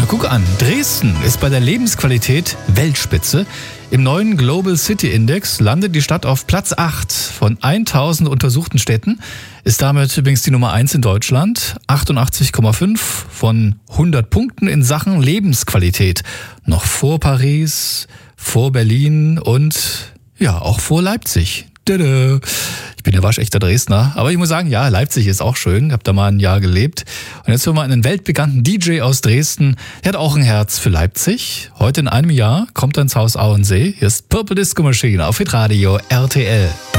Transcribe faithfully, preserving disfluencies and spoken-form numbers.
Guck an, Dresden ist bei der Lebensqualität Weltspitze. Im neuen Global City Index landet die Stadt auf Platz acht von tausend untersuchten Städten, ist damit übrigens die Nummer eins in Deutschland, achtundachtzig Komma fünf von hundert Punkten in Sachen Lebensqualität. Noch vor Paris, vor Berlin und ja, auch vor Leipzig. Ich bin ja waschechter Dresdner, aber ich muss sagen, ja, Leipzig ist auch schön. Ich habe da mal ein Jahr gelebt. Und jetzt hören wir einen weltbekannten D J aus Dresden. Der hat auch ein Herz für Leipzig. Heute in einem Jahr kommt er ins Haus Auensee. Hier ist Purple Disco Machine auf Hitradio R T L.